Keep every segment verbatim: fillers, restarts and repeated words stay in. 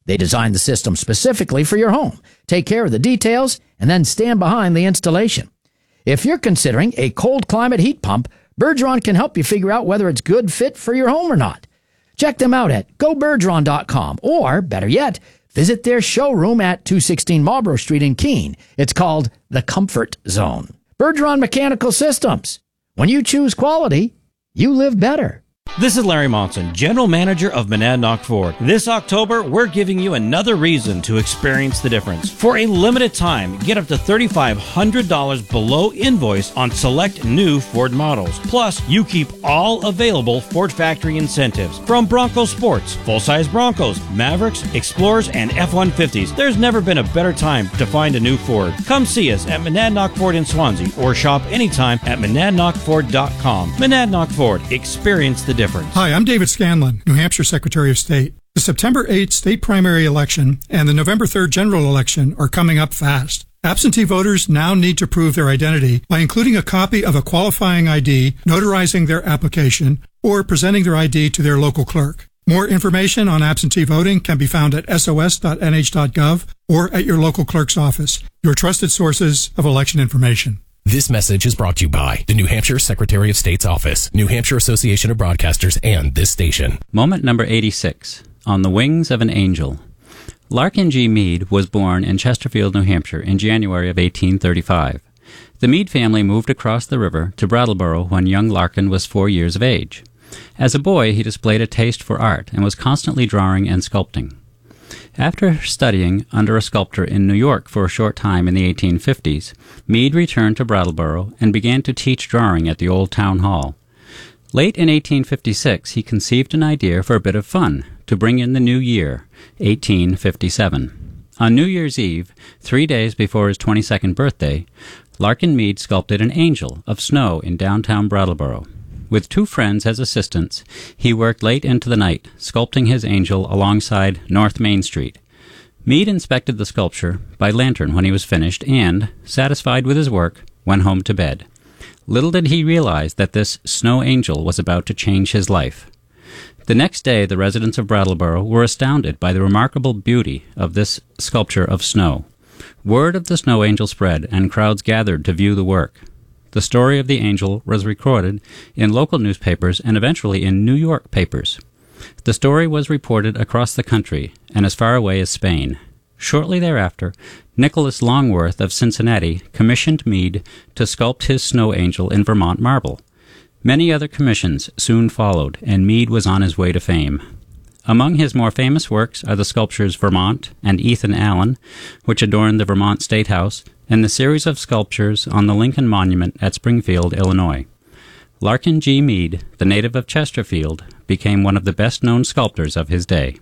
They designed the system specifically for your home, take care of the details, and then stand behind the installation. If you're considering a cold climate heat pump, Bergeron can help you figure out whether it's good fit for your home or not. Check them out at go bergeron dot com, or, better yet, visit their showroom at two sixteen Marlborough Street in Keene. It's called The Comfort Zone. Bergeron Mechanical Systems. When you choose quality, you live better. This is Larry Monson, General Manager of Monadnock Ford. This October, we're giving you another reason to experience the difference. For a limited time, get up to three thousand five hundred dollars below invoice on select new Ford models. Plus, you keep all available Ford factory incentives. From Bronco Sports, full-size Broncos, Mavericks, Explorers, and F one fifties, there's never been a better time to find a new Ford. Come see us at Monadnock Ford in Swansea or shop anytime at monadnock ford dot com. Monadnock Ford, experience the difference. Hi, I'm David Scanlon, New Hampshire Secretary of State. The September eighth state primary election and the November third general election are coming up fast. Absentee voters now need to prove their identity by including a copy of a qualifying I D, notarizing their application, or presenting their I D to their local clerk. More information on absentee voting can be found at s o s dot n h dot gov or at your local clerk's office, your trusted sources of election information. This message is brought to you by the New Hampshire Secretary of State's Office, New Hampshire Association of Broadcasters, and this station. Moment number eighty-six. On the Wings of an Angel. Larkin G. Mead was born in Chesterfield, New Hampshire in January of eighteen thirty-five. The Mead family moved across the river to Brattleboro when young Larkin was four years of age. As a boy, he displayed a taste for art and was constantly drawing and sculpting. After studying under a sculptor in New York for a short time in the eighteen fifties, Mead returned to Brattleboro and began to teach drawing at the Old Town Hall. Late in eighteen fifty-six, he conceived an idea for a bit of fun to bring in the new year, eighteen fifty-seven. On New Year's Eve, three days before his twenty-second birthday, Larkin Mead sculpted an angel of snow in downtown Brattleboro. With two friends as assistants, he worked late into the night, sculpting his angel alongside North Main Street. Mead inspected the sculpture by lantern when he was finished and, satisfied with his work, went home to bed. Little did he realize that this snow angel was about to change his life. The next day, the residents of Brattleboro were astounded by the remarkable beauty of this sculpture of snow. Word of the snow angel spread, and crowds gathered to view the work. The story of the angel was recorded in local newspapers and eventually in New York papers. The story was reported across the country and as far away as Spain. Shortly thereafter, Nicholas Longworth of Cincinnati commissioned Mead to sculpt his snow angel in Vermont marble. Many other commissions soon followed, and Mead was on his way to fame. Among his more famous works are the sculptures Vermont and Ethan Allen, which adorn the Vermont State House, and the series of sculptures on the Lincoln Monument at Springfield, Illinois. Larkin G. Mead, the native of Chesterfield, became one of the best-known sculptors of his day.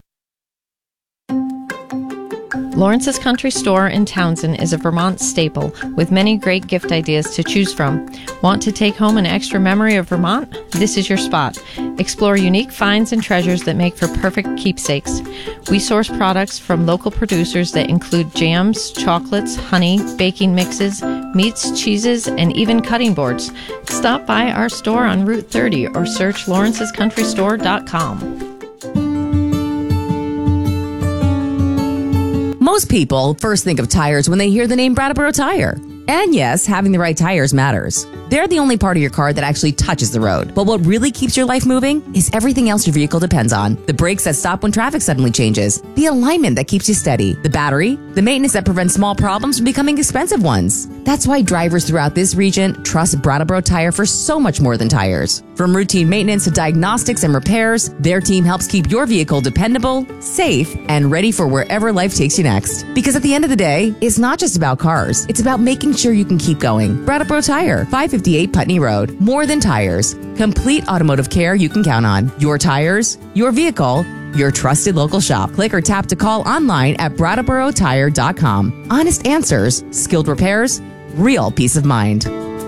Lawrence's Country Store in Townsend is a Vermont staple with many great gift ideas to choose from. Want to take home an extra memory of Vermont? This is your spot. Explore unique finds and treasures that make for perfect keepsakes. We source products from local producers that include jams, chocolates, honey, baking mixes, meats, cheeses, and even cutting boards. Stop by our store on Route thirty or search lawrences country store dot com. Most people first think of tires when they hear the name Brattleboro Tire. And yes, having the right tires matters. They're the only part of your car that actually touches the road. But what really keeps your life moving is everything else your vehicle depends on. The brakes that stop when traffic suddenly changes, the alignment that keeps you steady, the battery, the maintenance that prevents small problems from becoming expensive ones. That's why drivers throughout this region trust Brattleboro Tire for so much more than tires. From routine maintenance to diagnostics and repairs, their team helps keep your vehicle dependable, safe, and ready for wherever life takes you next. Because at the end of the day, it's not just about cars. It's about making sure you can keep going. Brattleboro Tire, five fifty-eight Putney Road. More than tires. Complete automotive care you can count on. Your tires, your vehicle, your trusted local shop. Click or tap to call online at brattleboro tire dot com. Honest answers, skilled repairs, real peace of mind.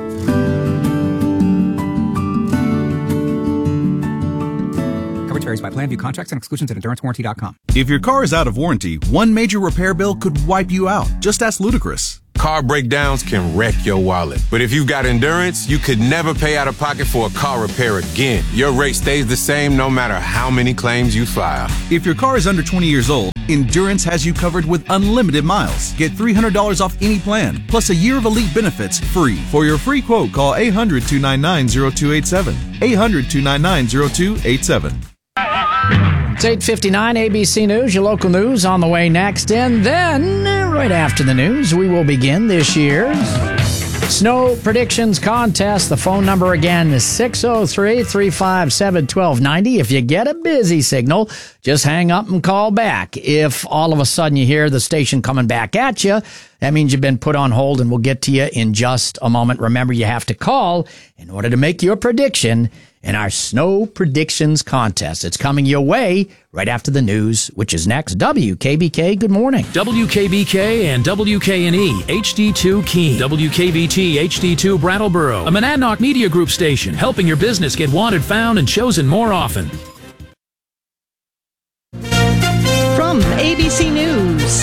Coverage varies by plan. View contracts and exclusions at endurance warranty dot com. If your car is out of warranty, one major repair bill could wipe you out. Just ask Ludacris. Car breakdowns can wreck your wallet. But if you've got Endurance, you could never pay out of pocket for a car repair again. Your rate stays the same no matter how many claims you file. If your car is under twenty years old, Endurance has you covered with unlimited miles. Get three hundred dollars off any plan, plus a year of elite benefits free. For your free quote, call eight hundred, two nine nine, zero two eight seven. eight hundred, two nine nine, zero two eight seven. It's eight fifty-nine, A B C News, your local news on the way next. And then, right after the news, we will begin this year's Snow Predictions Contest. The phone number again is six oh three, three five seven, one two nine oh. If you get a busy signal, just hang up and call back. If all of a sudden you hear the station coming back at you, that means you've been put on hold, and we'll get to you in just a moment. Remember, you have to call in order to make your prediction in our Snow Predictions Contest. It's coming your way right after the news, which is next. W K B K, good morning. W K B K and W K N E, H D two Keene. W K B T, H D two Brattleboro. A Monadnock Media Group station, helping your business get wanted, found, and chosen more often. From A B C News,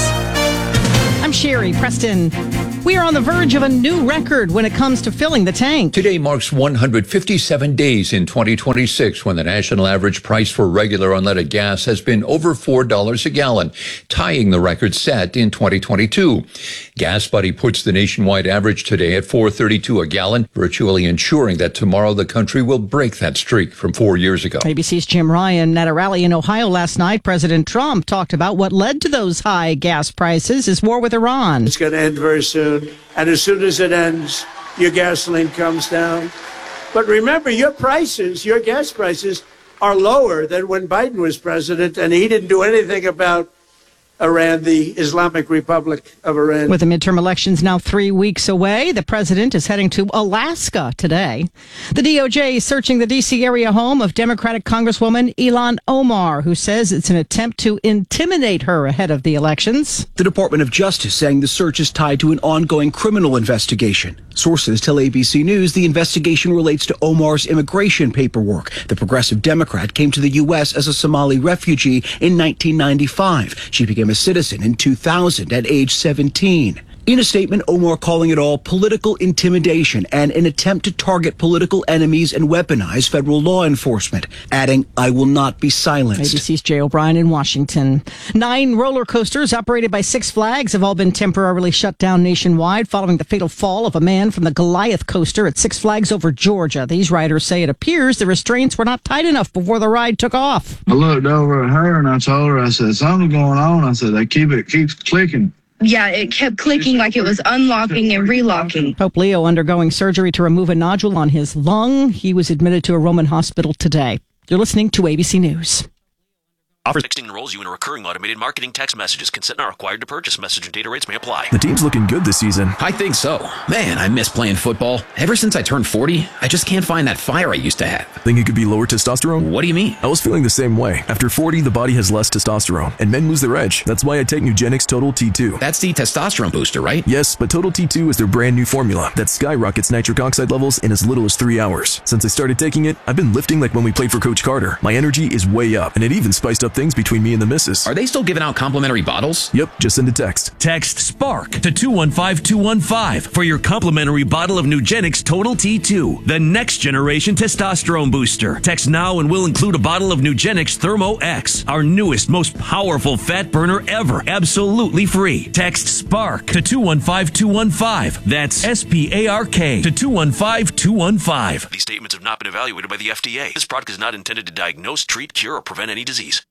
I'm Sherry Preston. We are on the verge of a new record when it comes to filling the tank. Today marks one hundred fifty-seven days in twenty twenty-six when the national average price for regular unleaded gas has been over four dollars a gallon, tying the record set in twenty twenty-two. GasBuddy puts the nationwide average today at four dollars and thirty-two cents a gallon, virtually ensuring that tomorrow the country will break that streak from four years ago. A B C's Jim Ryan. At a rally in Ohio last night, President Trump talked about what led to those high gas prices, his war with Iran. It's going to end very soon. And as soon as it ends, your gasoline comes down. But remember, your prices, your gas prices, are lower than when Biden was president, and he didn't do anything about Iran, the Islamic Republic of Iran. With the midterm elections now three weeks away, the president is heading to Alaska today. The D O J is searching the D C area home of Democratic Congresswoman Ilhan Omar, who says it's an attempt to intimidate her ahead of the elections. The Department of Justice saying the search is tied to an ongoing criminal investigation. Sources tell A B C News the investigation relates to Omar's immigration paperwork. The progressive Democrat came to the U S as a Somali refugee in nineteen ninety-five. She became a citizen in two thousand at age seventeen. In a statement, Omar calling it all political intimidation and an attempt to target political enemies and weaponize federal law enforcement, adding, "I will not be silenced." A B C's Jay O'Brien in Washington. Nine roller coasters operated by Six Flags have all been temporarily shut down nationwide following the fatal fall of a man from the Goliath coaster at Six Flags over Georgia. These riders say it appears the restraints were not tight enough before the ride took off. I looked over at her and I told her, I said, "Something's going on." I said, "They keep it keeps clicking." Yeah, it kept clicking like it was unlocking and relocking. Pope Leo undergoing surgery to remove a nodule on his lung. He was admitted to a Roman hospital today. You're listening to A B C News. Offer texting enrolls you in a recurring automated marketing text messages. Consent not required to purchase. Message and data rates may apply. The team's looking good this season. I think so. Man, I miss playing football. Ever since I turned forty, I just can't find that fire I used to have. Think it could be lower testosterone? What do you mean? I was feeling the same way. After forty, the body has less testosterone, and men lose their edge. That's why I take Nugenix Total T two. That's the testosterone booster, right? Yes, but Total T two is their brand new formula that skyrockets nitric oxide levels in as little as three hours. Since I started taking it, I've been lifting like when we played for Coach Carter. My energy is way up, and it even spiced up things between me and the missus. Are they still giving out complimentary bottles? Yep, just send a text. Text SPARK to two one five two one five for your complimentary bottle of Nugenix Total T two, the next generation testosterone booster. Text now and we'll include a bottle of Nugenix Thermo X, our newest, most powerful fat burner ever, absolutely free. Text SPARK to two one five two one five. That's S P A R K to two one five two one five. These statements have not been evaluated by the F D A. This product is not intended to diagnose, treat, cure, or prevent any disease.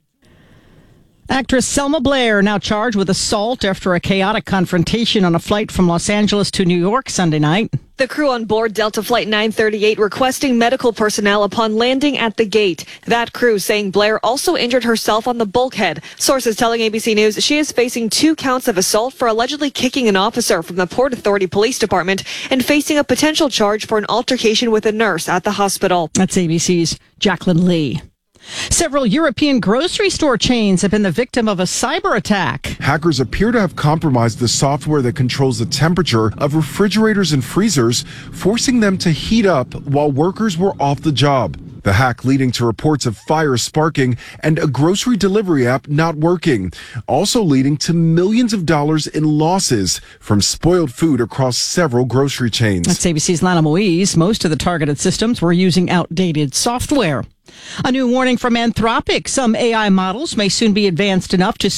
Actress Selma Blair now charged with assault after a chaotic confrontation on a flight from Los Angeles to New York Sunday night. The crew on board Delta Flight nine thirty-eight requesting medical personnel upon landing at the gate. That crew saying Blair also injured herself on the bulkhead. Sources telling A B C News she is facing two counts of assault for allegedly kicking an officer from the Port Authority Police Department and facing a potential charge for an altercation with a nurse at the hospital. That's A B C's Jacqueline Lee. Several European grocery store chains have been the victim of a cyber attack. Hackers appear to have compromised the software that controls the temperature of refrigerators and freezers, forcing them to heat up while workers were off the job. The hack leading to reports of fires sparking and a grocery delivery app not working, also leading to millions of dollars in losses from spoiled food across several grocery chains. That's A B C's Lana Moise. Most of the targeted systems were using outdated software. A new warning from Anthropic. Some A I models may soon be advanced enough to